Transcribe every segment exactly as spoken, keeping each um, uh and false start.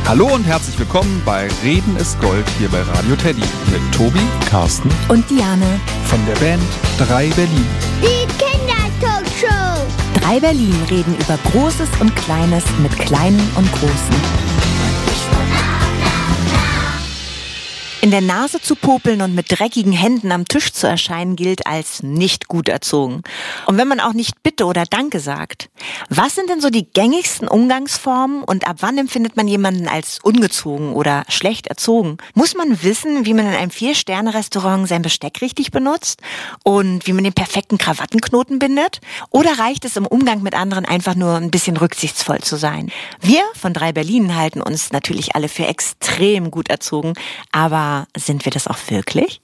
Hallo und herzlich willkommen bei Reden ist Gold hier bei Radio Teddy mit Tobi, Carsten und Diane von der Band drei Berlin. Die Kindertalkshow. drei Berlin reden über Großes und Kleines mit Kleinen und Großen. In der Nase zu popeln und mit dreckigen Händen am Tisch zu erscheinen, gilt als nicht gut erzogen. Und wenn man auch nicht Bitte oder Danke sagt. Was sind denn so die gängigsten Umgangsformen und ab wann empfindet man jemanden als ungezogen oder schlecht erzogen? Muss man wissen, wie man in einem Vier-Sterne-Restaurant sein Besteck richtig benutzt und wie man den perfekten Krawattenknoten bindet? Oder reicht es im Umgang mit anderen einfach nur ein bisschen rücksichtsvoll zu sein? Wir von drei Berlin halten uns natürlich alle für extrem gut erzogen, aber sind wir das auch wirklich?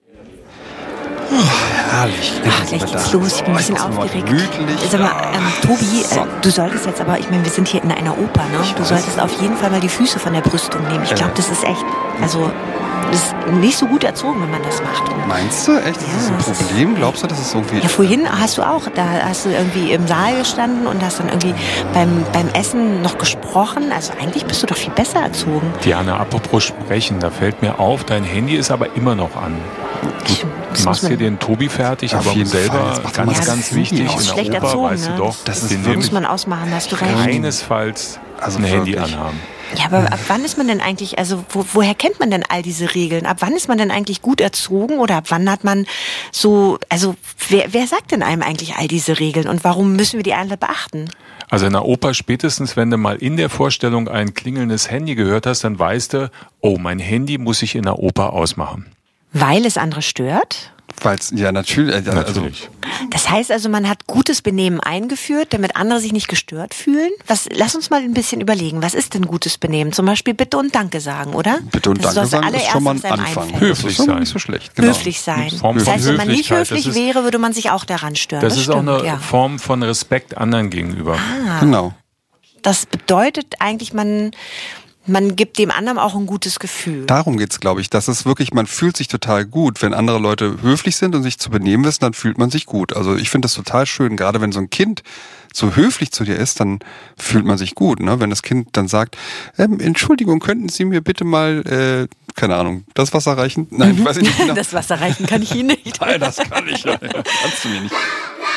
Oh, herrlich. Ach, gleich geht's los. Ich bin ein bisschen aufgeregt. Gemütlich. Sag mal, ähm, Tobi, äh, du solltest jetzt aber, ich meine, wir sind hier in einer Oper, ne? Du solltest auf jeden Fall mal die Füße von der Brüstung nehmen. Ich glaube, das ist echt, also, das ist nicht so gut erzogen, wenn man das macht. Meinst du? Echt? Das Ja, ist ein das ist- Problem? Glaubst du, das ist irgendwie... Ja, vorhin hast du auch, da hast du irgendwie im Saal gestanden und hast dann irgendwie beim, beim Essen noch gesprochen. Also eigentlich bist du doch viel besser erzogen. Diana, apropos sprechen, da fällt mir auf, dein Handy ist aber immer noch an. Ich- Du das machst muss dir man- den Tobi fertig, Auf aber jeden Fall. selber Das macht ganz, man ganz das wichtig, Handy in aus. der Schlecht Oper, erzogen, weißt ne? du doch, Das ist Benimm wirklich- muss man ausmachen, hast du recht. keinesfalls Also ein Handy wirklich. anhaben. Ja, aber ab wann ist man denn eigentlich, also wo, woher kennt man denn all diese Regeln? Ab wann ist man denn eigentlich gut erzogen oder ab wann hat man so, also wer, wer sagt denn einem eigentlich all diese Regeln und warum müssen wir die alle beachten? Also in der Oper spätestens, wenn du mal in der Vorstellung ein klingelndes Handy gehört hast, dann weißt du, oh, mein Handy muss ich in der Oper ausmachen. Weil es andere stört? Weil's, ja, natürlich. äh, Also, Natürlich. Das heißt also, man hat gutes Benehmen eingeführt, damit andere sich nicht gestört fühlen? Was, lass uns mal ein bisschen überlegen, was ist denn gutes Benehmen? Zum Beispiel Bitte und Danke sagen, oder? Bitte und Das Danke das sagen ist allererste, schon mal ein was einem Anfang. einfällt. Höflich Das ist schon sein. nicht so schlecht. Genau. Höflich sein. Form Das von heißt, wenn man nicht Höflichkeit, höflich das ist- wäre, würde man sich auch daran stören. Das, ist stimmt, auch eine ja. Form von Respekt anderen gegenüber. Genau. Das bedeutet eigentlich, man, man gibt dem anderen auch ein gutes Gefühl. Darum geht's, glaube ich. Das ist wirklich, man fühlt sich total gut. Wenn andere Leute höflich sind und sich zu benehmen wissen, dann fühlt man sich gut. Also ich finde das total schön. Gerade wenn so ein Kind so höflich zu dir ist, dann fühlt man sich gut. Ne? Wenn das Kind dann sagt, ähm, Entschuldigung, könnten Sie mir bitte mal, äh, keine Ahnung, das Wasser reichen? Nein, ich weiß nicht genau. Das Wasser reichen kann ich Ihnen nicht. Nein, das kann ich. Kannst du mir nicht.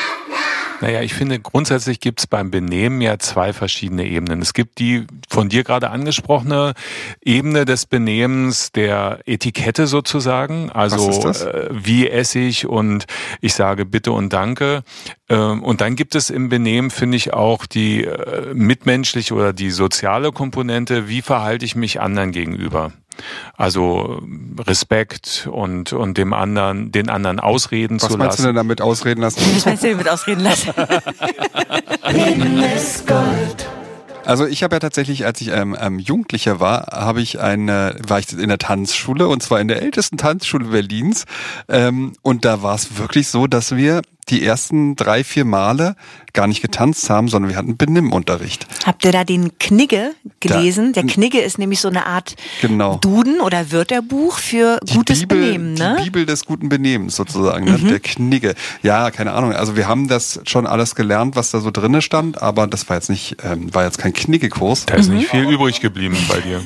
Naja, ich finde, grundsätzlich gibt es beim Benehmen ja zwei verschiedene Ebenen. Es gibt die von dir gerade angesprochene Ebene des Benehmens, der Etikette sozusagen. Also Was ist das? Äh, wie esse ich und ich sage Bitte und Danke. Ähm, und dann gibt es im Benehmen, finde ich, auch die äh, mitmenschliche oder die soziale Komponente. Wie verhalte ich mich anderen gegenüber? Also Respekt und und dem anderen, den anderen ausreden Was zu meinst du lassen. denn damit ausreden lassen? Was meinst du denn mit ausreden lassen? Also ich habe ja tatsächlich, als ich ähm, ähm, Jugendlicher war, habe ich eine, war ich in der Tanzschule und zwar in der ältesten Tanzschule Berlins. Ähm, und da war es wirklich so, dass wir die ersten drei, vier Male gar nicht getanzt haben, sondern wir hatten Benimmunterricht. Habt ihr da den Knigge gelesen? Da- Der Knigge ist nämlich so eine Art Genau. Duden oder Wörterbuch für Die gutes Bibel, Benehmen, ne? Die Bibel des guten Benehmens sozusagen, ne? Der Knigge. Ja, keine Ahnung. Also wir haben das schon alles gelernt, was da so drinne stand, aber das war jetzt nicht, ähm, war jetzt kein Kniggekurs. Da ist nicht viel übrig geblieben bei dir.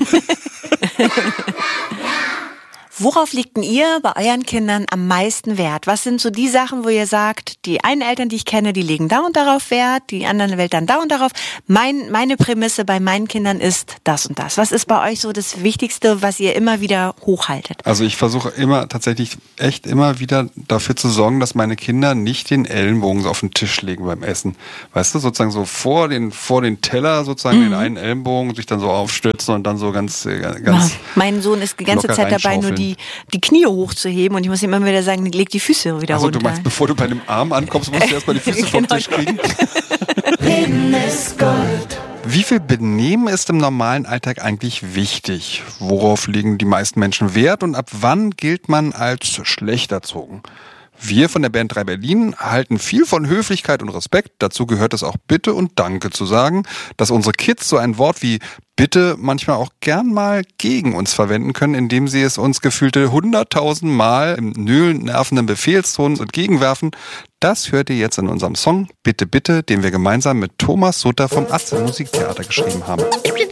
Worauf legt denn ihr bei euren Kindern am meisten Wert? Was sind so die Sachen, wo ihr sagt, die einen Eltern, die ich kenne, die legen da und darauf Wert, die anderen Eltern da und darauf. Mein, meine Prämisse bei meinen Kindern ist das und das. Was ist bei euch so das Wichtigste, was ihr immer wieder hochhaltet? Also ich versuche immer tatsächlich echt immer wieder dafür zu sorgen, dass meine Kinder nicht den Ellenbogen so auf den Tisch legen beim Essen. Weißt du, sozusagen so vor den vor den Teller sozusagen Mhm. den einen Ellenbogen sich dann so aufstützen und dann so ganz äh, Ja, ganz mein Sohn ist die ganze locker Zeit dabei, nur reinschaufeln. die, die Knie hochzuheben und ich muss ihm immer wieder sagen, leg die Füße wieder Also runter. du meinst, bevor du bei einem Arm ankommst, musst du erst mal die Füße vom Genau. Tisch kriegen? Wie viel Benehmen ist im normalen Alltag eigentlich wichtig? Worauf legen die meisten Menschen Wert und ab wann gilt man als schlecht erzogen? Wir von der Band drei Berlin halten viel von Höflichkeit und Respekt. Dazu gehört es auch Bitte und Danke zu sagen, dass unsere Kids so ein Wort wie Bitte manchmal auch gern mal gegen uns verwenden können, indem sie es uns gefühlte hunderttausend Mal im nöhlend nervenden Befehlston entgegenwerfen. Das hört ihr jetzt in unserem Song Bitte, Bitte, den wir gemeinsam mit Thomas Sutter vom Atze Musiktheater geschrieben haben.